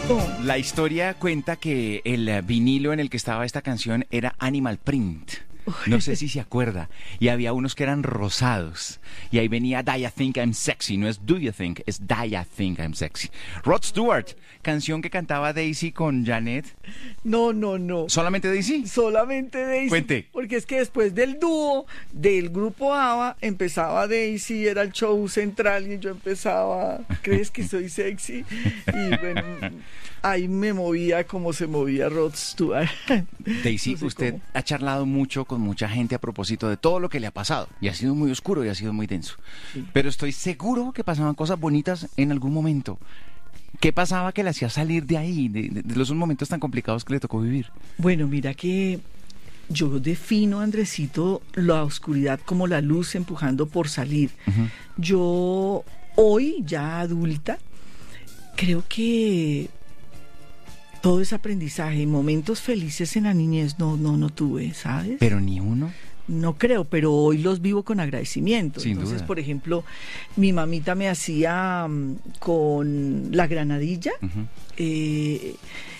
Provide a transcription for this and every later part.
La historia cuenta que el vinilo en el que estaba esta canción era Animal Print. No sé si se acuerda. Y había unos que eran rosados. Y ahí venía Do You Think I'm Sexy. No es Do You Think, es Do You Think I'm Sexy. Rod Stewart, canción que cantaba Daisy con Janet. No. ¿Solamente Daisy? Solamente Daisy. Cuente. Porque es que después del dúo del grupo ABBA empezaba Daisy, era el show central y yo empezaba, ¿crees que soy sexy? Y bueno, ahí me movía como se movía Rod Stewart. Daisy, No sé usted cómo. ha charlado mucho con mucha gente a propósito de todo lo que le ha pasado. Y ha sido muy oscuro y ha sido muy denso. Sí. Pero estoy seguro que pasaban cosas bonitas en algún momento. ¿Qué pasaba que le hacía salir de ahí, de los momentos tan complicados que le tocó vivir? Bueno, mira que yo defino, Andresito, la oscuridad como la luz empujando por salir. Uh-huh. Yo, hoy, ya adulta, creo que todo es aprendizaje y momentos felices en la niñez no tuve, ¿sabes? Pero ni uno. No creo, pero hoy los vivo con agradecimiento. Sin Entonces, duda. por ejemplo, mi mamita me hacía con la granadilla, Uh-huh.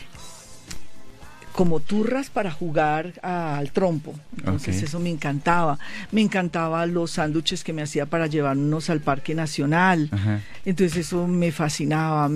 como turras para jugar al trompo. Entonces Ok. eso me encantaba. Me encantaban los sándwiches que me hacía para llevarnos al Parque Nacional. Ajá. Entonces eso me fascinaba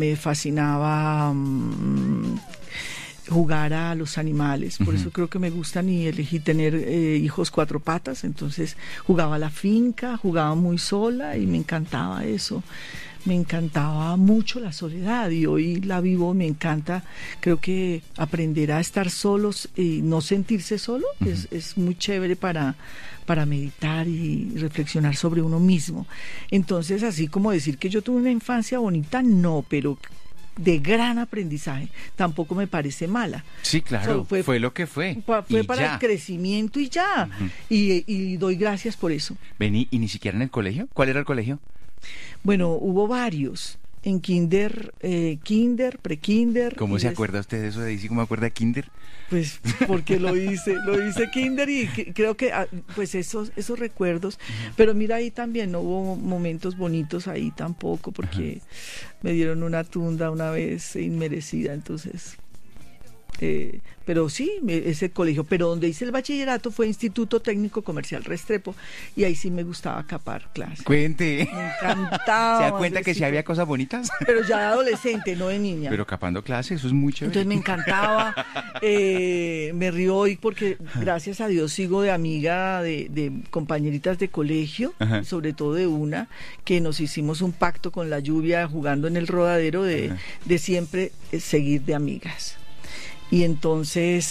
jugar a los animales. Por eso creo que me gustan y elegí tener hijos cuatro patas. Entonces jugaba a la finca, jugaba muy sola y me encantaba eso. Me encantaba mucho la soledad y hoy la vivo, me encanta. Creo que aprender a estar solos y no sentirse solo es muy chévere para meditar y reflexionar sobre uno mismo. Entonces, así como decir que yo tuve una infancia bonita, no, pero de gran aprendizaje, tampoco me parece mala. Sí, claro, Fue- fue lo que fue. Fue Y para ya. el crecimiento y ya. Y doy gracias por eso. Vení, ¿y ni siquiera en el colegio? ¿Cuál era el colegio? Bueno, hubo varios. En kinder, pre-kinder. ¿Cómo y se acuerda usted de eso de Daisy? ¿Cómo acuerda de Kinder? Pues porque lo hice kinder y creo que pues esos recuerdos, pero mira, ahí también no hubo momentos bonitos ahí tampoco, porque me dieron una tunda una vez inmerecida, entonces pero sí, ese colegio, pero donde hice el bachillerato fue Instituto Técnico Comercial Restrepo y ahí sí me gustaba capar clases. Cuente. Me encantaba. ¿Se da cuenta que sí Andresito. había cosas bonitas? Pero ya de adolescente, no de niña. Pero capando clases, eso es muy chévere. Entonces me encantaba, me río hoy porque gracias a Dios sigo de amiga de compañeritas de colegio, Ajá. sobre todo de una, que nos hicimos un pacto con la lluvia jugando en el rodadero de siempre seguir de amigas. Y entonces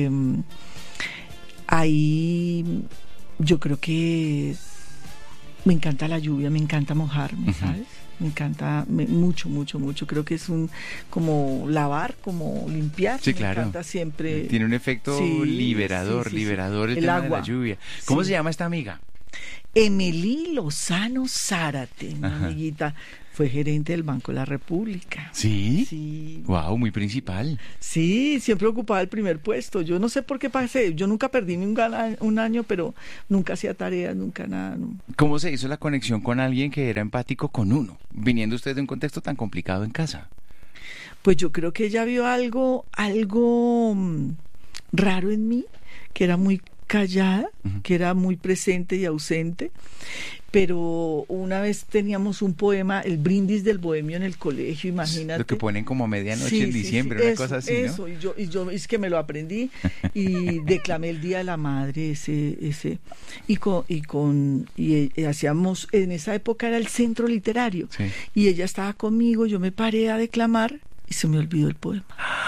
ahí yo creo que me encanta la lluvia, me encanta mojarme, ¿sabes? Me encanta mucho. Creo que es como lavar, como limpiar. Sí, me claro. encanta siempre. Tiene un efecto Sí, liberador, sí. liberador el El tema agua. de la lluvia. ¿Cómo Sí. se llama esta amiga? Emily Lozano Zárate, mi Ajá. amiguita, fue gerente del Banco de la República. ¿Sí? Sí. Wow, muy principal. Sí, siempre ocupaba el primer puesto. Yo no sé por qué pasé. Yo nunca perdí un año, pero nunca hacía tareas, nunca nada. No. ¿Cómo se hizo la conexión con alguien que era empático con uno, viniendo usted de un contexto tan complicado en casa? Pues yo creo que ella vio algo raro en mí, que era muy callada, que era muy presente y ausente, pero una vez teníamos un poema, el brindis del bohemio en el colegio, imagínate. Lo que ponen como a medianoche Sí, en sí, diciembre, sí, una eso, cosa así, ¿no? eso, y yo es que me lo aprendí y declamé el Día de la Madre y hacíamos, en esa época era el centro literario, Sí. y ella estaba conmigo, yo me paré a declamar y se me olvidó el poema.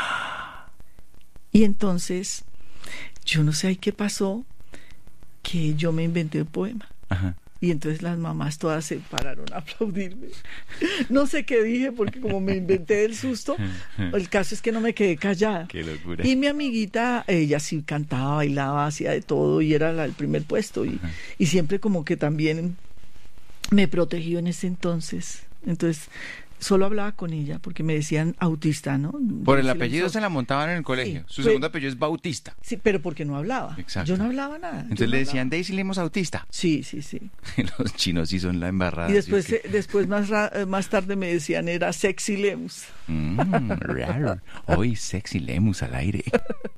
Y entonces, yo no sé ahí qué pasó, que yo me inventé un poema. Ajá. Y entonces las mamás todas se pararon a aplaudirme. No sé qué dije, porque como me inventé del susto, el caso es que no me quedé callada. Qué locura. Y mi amiguita, ella sí cantaba, bailaba, hacía de todo y era el primer puesto. Y siempre como que también me protegió en ese entonces. Entonces solo hablaba con ella porque me decían autista, ¿no? Por el Silenciosa. apellido se la montaban en el colegio. Sí, Su segundo apellido es Bautista. Sí, pero porque no hablaba. Exacto. Yo no hablaba nada. Entonces le decían Daisy Lemos Autista. Sí, sí, sí. Los chinos sí son la embarrada. Y después, ¿sí o qué? después más tarde me decían era Sexy Lemus. Raro. Hoy Sexy Lemus al aire.